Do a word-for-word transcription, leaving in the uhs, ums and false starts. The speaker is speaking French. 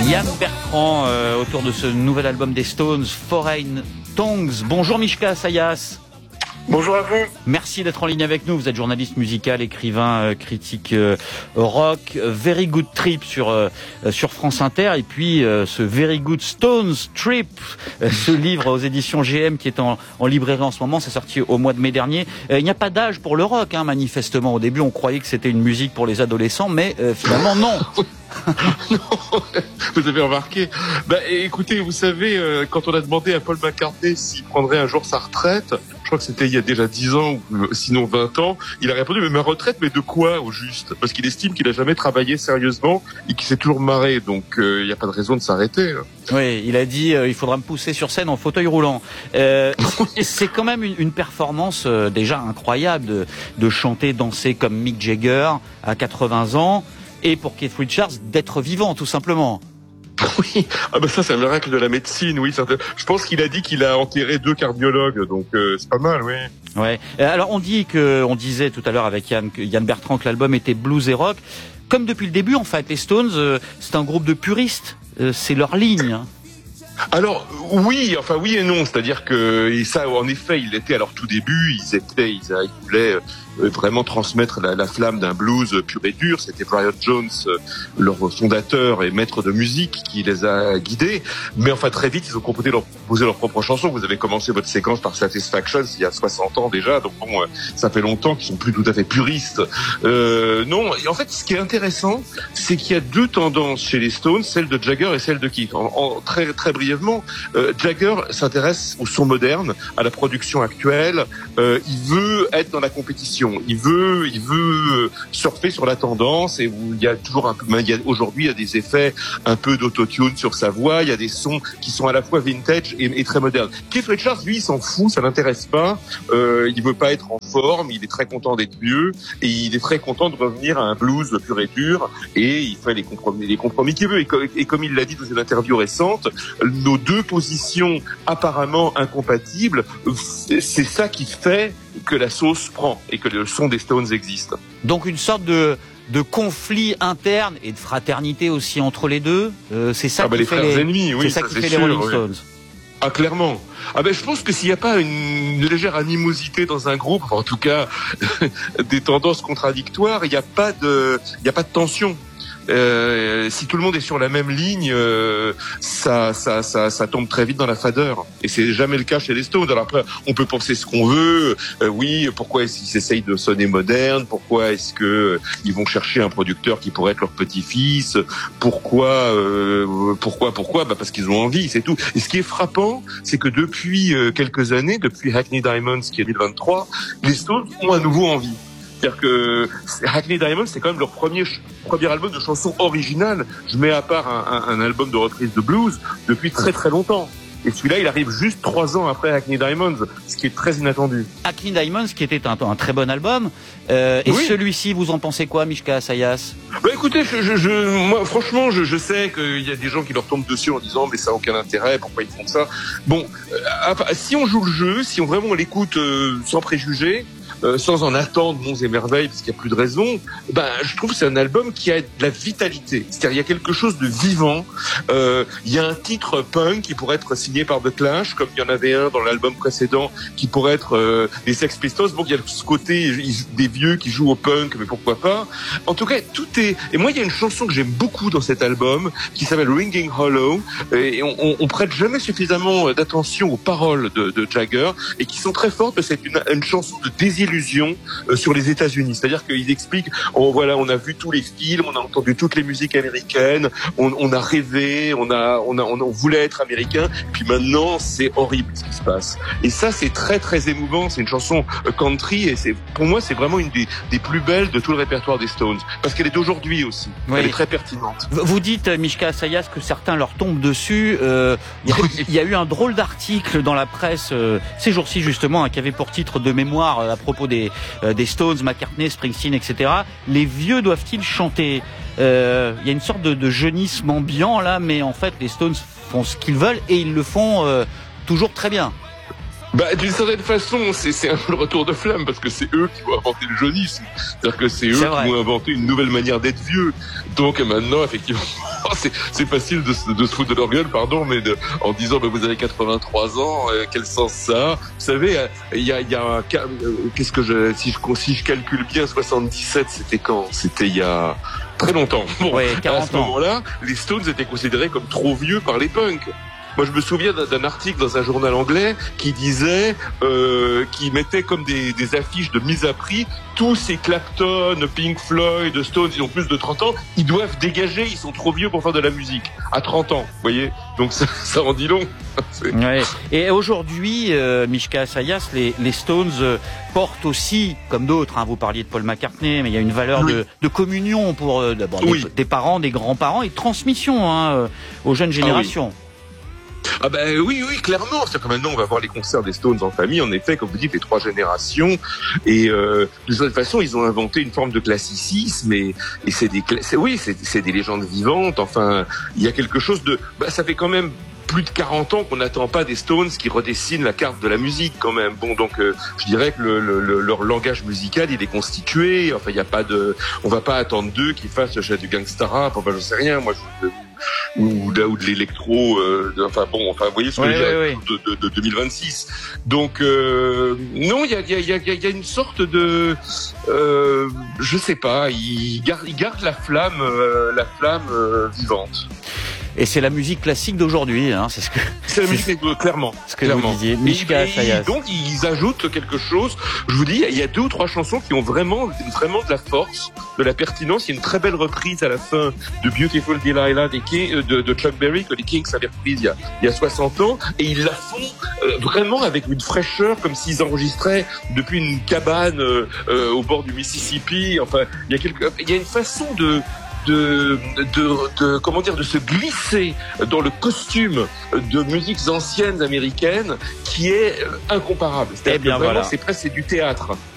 Yann Bertrand euh, autour de ce nouvel album des Stones, Foreign Tongues. Bonjour Mishka Assayas. Bonjour à vous. Merci d'être en ligne avec nous. Vous êtes journaliste musical, écrivain, euh, critique euh, rock. Very Good Trip sur euh, sur France Inter. Et puis euh, ce Very Good Stones Trip, euh, ce livre aux éditions G M qui est en, en librairie en ce moment. C'est sorti au mois de mai dernier. Euh, il n'y a pas d'âge pour le rock, hein, manifestement. Au début, on croyait que c'était une musique pour les adolescents, mais euh, finalement non. Non, vous avez remarqué. Bah, écoutez, vous savez, euh, quand on a demandé à Paul McCartney s'il prendrait un jour sa retraite, je crois que c'était il y a déjà dix ans ou sinon vingt ans, il a répondu, mais ma retraite, mais de quoi au juste? Parce qu'il estime qu'il a jamais travaillé sérieusement et qu'il s'est toujours marré, donc euh, il n'y a pas de raison de s'arrêter. Hein. Oui, il a dit, euh, il faudra me pousser sur scène en fauteuil roulant. Euh, c'est quand même une, une performance euh, déjà incroyable de, de chanter, danser comme Mick Jagger à quatre-vingts ans. Et pour Keith Richards, d'être vivant, tout simplement. Oui, ah ben ça c'est un miracle de la médecine, oui. Je pense qu'il a dit qu'il a enterré deux cardiologues, donc euh, c'est pas mal, oui. Ouais. Alors on dit que, on disait tout à l'heure avec Yann, Yann Bertrand que l'album était blues et rock. Comme depuis le début, en fait, les Stones, euh, c'est un groupe de puristes. Euh, c'est leur ligne. Hein. Alors oui, enfin oui et non, c'est-à-dire que et ça, en effet, il était à leur tout début. Ils étaient, ils, ils voulaient vraiment transmettre la, la flamme d'un blues pur et dur. C'était Brian Jones, leur fondateur et maître de musique, qui les a guidés. Mais enfin très vite, ils ont composé leur, composé leurs propres chansons. Vous avez commencé votre séquence par Satisfaction il y a soixante ans déjà, donc bon, ça fait longtemps qu'ils sont plus tout à fait puristes. Euh, non, et en fait, ce qui est intéressant, c'est qu'il y a deux tendances chez les Stones, celle de Jagger et celle de Keith. En, en très très brièvement, euh, Jagger s'intéresse au son moderne, à la production actuelle. Euh, il veut être dans la compétition. Il veut, il veut surfer sur la tendance et où il y a toujours un peu, il y a, aujourd'hui, il y a des effets un peu d'autotune sur sa voix. Il y a des sons qui sont à la fois vintage et, et très modernes. Keith Richards, lui, il s'en fout, ça l'intéresse pas. Euh, il veut pas être en forme. Il est très content d'être vieux et il est très content de revenir à un blues pur et dur. Et il fait les compromis, les compromis qu'il veut. Et, co- et comme il l'a dit dans une interview récente, nos deux positions apparemment incompatibles, c'est, c'est ça qui fait que la sauce prend et que le son des Stones existe. Donc une sorte de, de conflit interne et de fraternité aussi entre les deux. Euh, c'est ça ah qui bah les fait frères les, ennemis, oui, c'est ça, ça qui c'est fait sûr, les Rolling oui. Stones. Ah clairement. Ah ben je pense que s'il n'y a pas une légère animosité dans un groupe, en tout cas des tendances contradictoires, il n'y a pas de, il n'y a pas de tension. Euh, si tout le monde est sur la même ligne, euh, ça, ça, ça, ça tombe très vite dans la fadeur. Et c'est jamais le cas chez les Stones. Alors après, on peut penser ce qu'on veut. Euh, oui, pourquoi est-ce qu'ils essayent de sonner moderne? Pourquoi est-ce que euh, ils vont chercher un producteur qui pourrait être leur petit-fils? Pourquoi, euh, pourquoi, pourquoi? Bah parce qu'ils ont envie, c'est tout. Et ce qui est frappant, c'est que depuis euh, quelques années, depuis Hackney Diamonds, qui est deux mille vingt-trois, les Stones ont à nouveau envie. C'est-à-dire que Hackney Diamonds, c'est quand même leur premier premier album de chansons originales. Je mets à part un, un, un album de reprise de blues depuis très très longtemps. Et celui-là, il arrive juste trois ans après Hackney Diamonds, ce qui est très inattendu. Hackney Diamonds, qui était un, un très bon album. Euh, et oui. Celui-ci, vous en pensez quoi, Mishka Assayas? Bah écoutez, je, je, je, moi, franchement, je, je sais qu'il y a des gens qui leur tombent dessus en disant mais ça n'a aucun intérêt, pourquoi ils font ça? Bon, euh, si on joue le jeu, si on vraiment on l'écoute euh, sans préjugés, Euh, sans en attendre monts et merveilles, parce qu'il n'y a plus de raison, ben, je trouve que c'est un album qui a de la vitalité. C'est-à-dire, il y a quelque chose de vivant. Euh, il y a un titre punk qui pourrait être signé par The Clash, comme il y en avait un dans l'album précédent qui pourrait être euh, les Sex Pistols. Bon, il y a ce côté des vieux qui jouent au punk, mais pourquoi pas. En tout cas, tout est... Et moi, il y a une chanson que j'aime beaucoup dans cet album, qui s'appelle Ringing Hollow, et on, on, on prête jamais suffisamment d'attention aux paroles de, de Jagger, et qui sont très fortes, parce que c'est une, une chanson de désillusion euh, sur les États-Unis. C'est-à-dire qu'il explique, oh, voilà, on a vu tous les films, on a entendu toutes les musiques américaines, on, on a rêvé, on a, on a, on, on voulait être américain, puis maintenant c'est horrible ce qui se passe. Et ça, c'est très très émouvant. C'est une chanson country, et c'est, pour moi, c'est vraiment une des, des plus belles de tout le répertoire des Stones, parce qu'elle est d'aujourd'hui aussi. Oui. Elle est très pertinente. Vous dites, Mishka Assayas, que certains leur tombent dessus. Euh, il, y a, il y a eu un drôle d'article dans la presse euh, ces jours-ci justement, hein, qui avait pour titre de mémoire euh, à propos des, euh, des Stones, McCartney, Springsteen, et cetera. Les vieux doivent-ils chanter? euh, Il y a une sorte de, de jeunisme ambiant là, mais en fait les Stones font ce qu'ils veulent et ils le font euh, toujours très bien. Bah, d'une certaine façon, c'est, c'est un peu le retour de flamme, parce que c'est eux qui ont inventé le jeunisme. C'est-à-dire que c'est eux c'est qui ont inventé une nouvelle manière d'être vieux. Donc maintenant, effectivement, c'est, c'est facile de, de se foutre de leur gueule, pardon, mais de, en disant, bah, vous avez quatre-vingt-trois ans, euh, quel sens ça a? Vous savez, il y a, il y a un, euh, qu'est-ce que je, si je, si je calcule bien, soixante-dix-sept, c'était quand? C'était il y a très longtemps. Bon, ouais, quarante à ce ans. moment-là, les Stones étaient considérés comme trop vieux par les punks. Moi, je me souviens d'un, d'un article dans un journal anglais qui disait, euh, qui mettait comme des, des affiches de mise à prix, tous ces Clapton, Pink Floyd, Stones, ils ont plus de trente ans, ils doivent dégager, ils sont trop vieux pour faire de la musique. À trente ans, vous voyez? Donc ça, ça en dit long. Ouais. Et aujourd'hui, euh, Mishka Assayas, les, les Stones euh, portent aussi, comme d'autres, hein, vous parliez de Paul McCartney, mais il y a une valeur oui. de, de communion pour euh, d'abord oui. des, des parents, des grands-parents et de transmission hein, euh, aux jeunes générations. Ah oui. Ah ben oui, oui, clairement. C'est que maintenant on va voir les concerts des Stones en famille. En effet, comme vous dites, les trois générations. Et euh, de toute façon, ils ont inventé une forme de classicisme. Et, et c'est des, c'est, oui, c'est, c'est des légendes vivantes. Enfin, il y a quelque chose de. Bah, ça fait quand même plus de quarante ans qu'on n'attend pas des Stones qui redessinent la carte de la musique quand même. Bon, donc euh, je dirais que le, le, le, leur langage musical, il est constitué. Enfin, il n'y a pas de. On va pas attendre d'eux qu'ils fassent du gangsta rap. Enfin, je sais rien. Moi, je. Ou de, ou de l'électro, euh, enfin bon, enfin vous voyez ce que ouais, je veux ouais, dire, de, de, de deux mille vingt-six. Donc euh, non, il y a, y, a, y, a, y a une sorte de, euh, je sais pas, ils gardent, ils gardent la flamme, euh, la flamme euh, vivante. Et c'est la musique classique d'aujourd'hui, hein, c'est ce que. C'est la musique, c'est... clairement. Ce que clairement. vous disiez, Mishka Assayas. Donc ils ajoutent quelque chose. Je vous dis, il y a deux ou trois chansons qui ont vraiment, vraiment de la force, de la pertinence. Il y a une très belle reprise à la fin de Beautiful Delilah des Kings, de, de Chuck Berry que les Kings avaient reprise il y a, il y a soixante ans, et ils la font euh, vraiment avec une fraîcheur, comme s'ils enregistraient depuis une cabane euh, euh, au bord du Mississippi. Enfin, il y a quelque, il y a une façon de De, de, de, comment dire, de se glisser dans le costume de musiques anciennes américaines qui est incomparable. C'est-à-dire eh bien, que vraiment, voilà. c'est presque c'est du théâtre.